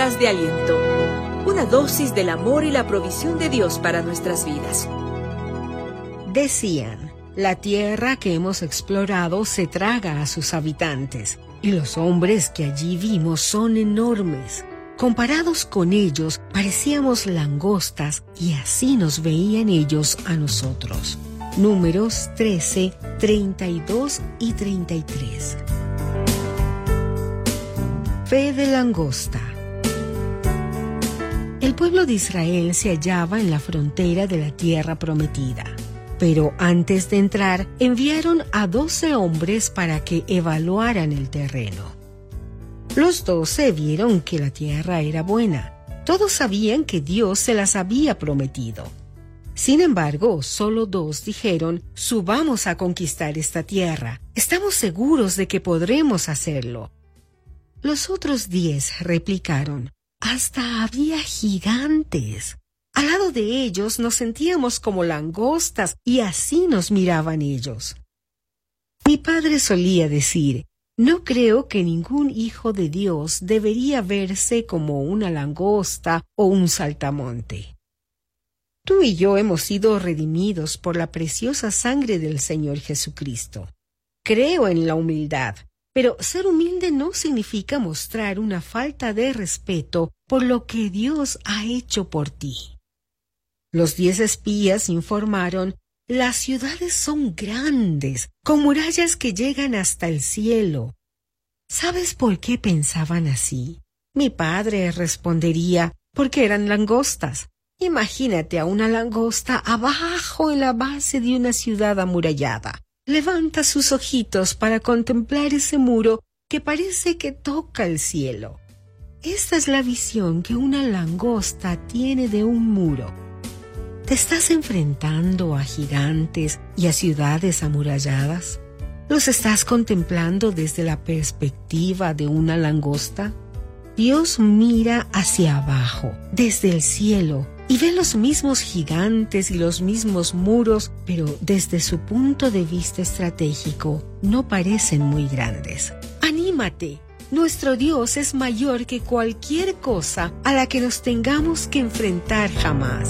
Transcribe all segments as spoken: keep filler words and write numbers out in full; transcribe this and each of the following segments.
Palabras de aliento. Una dosis del amor y la provisión de Dios para nuestras vidas. Decían, la tierra que hemos explorado se traga a sus habitantes, y los hombres que allí vimos son enormes. Comparados con ellos, parecíamos langostas, y así nos veían ellos a nosotros. Números trece, treinta y dos y treinta y tres. Fe de langosta. El pueblo de Israel se hallaba en la frontera de la tierra prometida. Pero antes de entrar, enviaron a doce hombres para que evaluaran el terreno. Los doce vieron que la tierra era buena. Todos sabían que Dios se las había prometido. Sin embargo, solo dos dijeron, subamos a conquistar esta tierra. Estamos seguros de que podremos hacerlo. Los otros diez replicaron, hasta había gigantes. Al lado de ellos nos sentíamos como langostas y así nos miraban ellos. Mi padre solía decir, no creo que ningún hijo de Dios debería verse como una langosta o un saltamonte. Tú y yo hemos sido redimidos por la preciosa sangre del Señor Jesucristo. Creo en la humildad, pero ser humilde no significa mostrar una falta de respeto por lo que Dios ha hecho por ti. Los diez espías informaron, las ciudades son grandes, con murallas que llegan hasta el cielo. ¿Sabes por qué pensaban así? Mi padre respondería, porque eran langostas. Imagínate a una langosta abajo en la base de una ciudad amurallada. Levanta sus ojitos para contemplar ese muro que parece que toca el cielo. Esta es la visión que una langosta tiene de un muro. ¿Te estás enfrentando a gigantes y a ciudades amuralladas? ¿Los estás contemplando desde la perspectiva de una langosta? Dios mira hacia abajo, desde el cielo, y ve los mismos gigantes y los mismos muros, pero desde su punto de vista estratégico no parecen muy grandes. ¡Anímate! Nuestro Dios es mayor que cualquier cosa a la que nos tengamos que enfrentar jamás.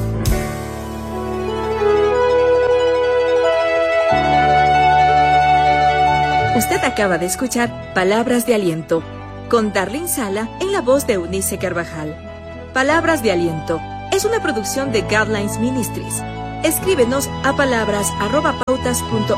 Usted acaba de escuchar Palabras de Aliento, con Darlene Sala en la voz de Eunice Carvajal. Palabras de Aliento es una producción de Godlines Ministries. Escríbenos a palabras arroba pautas punto